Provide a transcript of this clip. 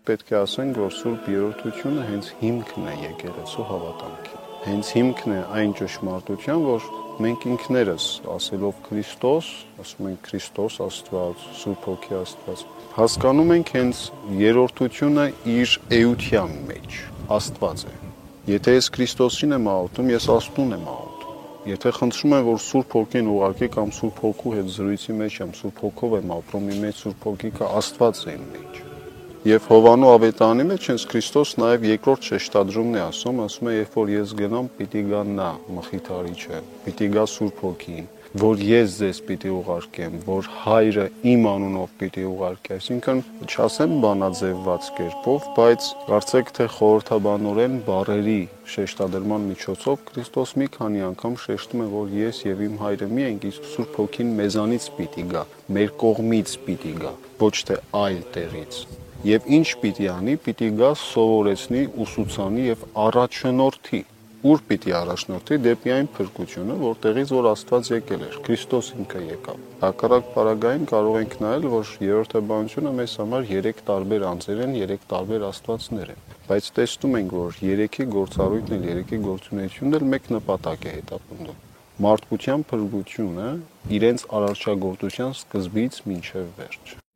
պետք է ասենք, որ Սուրբ Երրորդությունը հենց հիմքն է եկեղեցու հավատամքի։ Հենց հիմքն է այն ճշմարտության, որ մենք ինքներս ասելով Քրիստոս, ասում ենք Քրիստոս Աստված, Սուրբ Հոգի Աստված, հասկանում ենք հենց երրորդությունը իր էության մեջ Աստված է։ Եթե ես Քրիստոսին եմ աղոթում, ես Աստծուն եմ աղոթում։ Եթե խնդրում եմ, որ Սուրբ Հոգին ուղարկի կամ Սուրբ Հոգու հետ զրույցի մեջ եմ, Սուրբ Հոգով եմ ապրում, իմ մեջ Սուրբ Հոգիկը Աստված է իմ մեջ։ Եվ Հովանու ավետարանի մեջ հենց Քրիստոս նաև երկրորդ շեշտադրումն է ասում, երբ որ ես գնամ, պիտի գա նա, Մխիթարիչը, պիտի գա Սուրբ Հոգին, որ ես ձեզ պիտի ուղարկեմ, որ Հայրը իմ անունով պիտի ուղարկի, այսինքն չասեմ բանաձևված կերպով, բայց կարծեք թե խորհրդաբանորեն բառերի շեշտադրման միջոցով Քրիստոս մի քանի անգամ շեշտում է, որ ես եւ իմ Հայրը մի ենք, իսկ Սուրբ Հոգին մեզանից պիտի գա, մեր կողմից պիտի գա, ոչ թե այլ տեղից։ Եվ ինչ պիտի անի, պիտի գա սովորեցնի, ուսուցանի եւ առաջնորդի։ Ուր պիտի առաջնորդի դեպի այն փրկությունը, որտեղից որ Աստված եկել էր, Քրիստոս ինքը եկավ։ Հակառակ պարագային կարող ենք նայել, որ երրորդաբանությունը մեզ համար 3 տարբեր անձեր են, 3 տարբեր Աստվածներ են։ Բայց տեսնում ենք, որ 3-ի գործառույթն էլ, 3-ի գործունեությունն էլ մեկ նպատակ է հետապնդում։ Մարդկության փրկությունը իրենց արարչագործության սկզբից մինչև վերջ։